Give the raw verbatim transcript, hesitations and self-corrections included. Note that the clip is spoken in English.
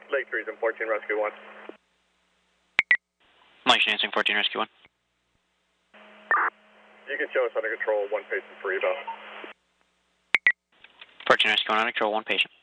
Lake Trees and fourteen Rescue one. Mike answering fourteen Rescue one. You can show us under control, one patient for eval. fourteen Rescue one, under control, one patient.